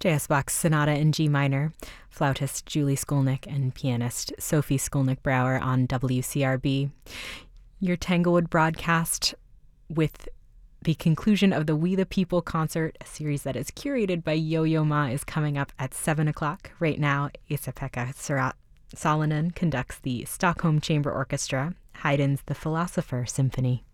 J.S. Bach's Sonata in G minor, flautist Julie Skolnick and pianist Sophie Skolnick-Brower on WCRB. Your Tanglewood broadcast with the conclusion of the We the People concert, a series that is curated by Yo-Yo Ma, is coming up at 7 o'clock. Right now, Esa-Pekka Salonen conducts the Stockholm Chamber Orchestra, Haydn's The Philosopher Symphony.